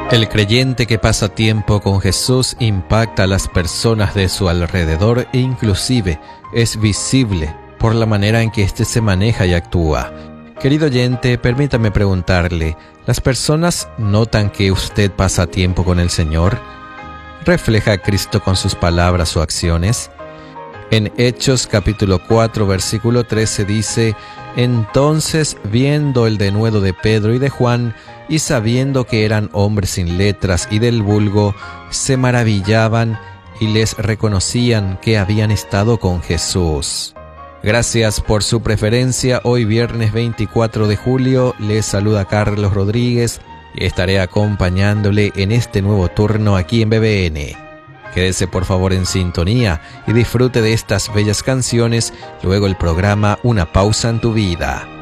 El creyente que pasa tiempo con Jesús impacta a las personas de su alrededor e inclusive es visible por la manera en que éste se maneja y actúa. Querido oyente, permítame preguntarle, ¿las personas notan que usted pasa tiempo con el Señor? ¿Refleja a Cristo con sus palabras o acciones? En Hechos capítulo 4 versículo 13 dice: Entonces, viendo el denuedo de Pedro y de Juan, y sabiendo que eran hombres sin letras y del vulgo, se maravillaban y les reconocían que habían estado con Jesús. Gracias por su preferencia. Hoy viernes 24 de julio les saluda Carlos Rodríguez y estaré acompañándole en este nuevo turno aquí en BBN. Quédese por favor en sintonía y disfrute de estas bellas canciones, luego el programa Una pausa en tu vida.